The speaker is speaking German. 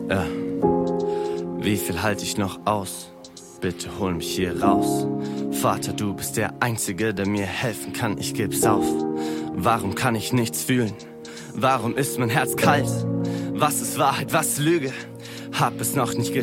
Ja. Wie viel halte ich noch aus? Bitte hol mich hier raus. Vater, du bist der Einzige, der mir helfen kann, ich geb's auf. Warum kann ich nichts fühlen? Warum ist mein Herz kalt? Was ist Wahrheit, was ist Lüge? Hab es noch nicht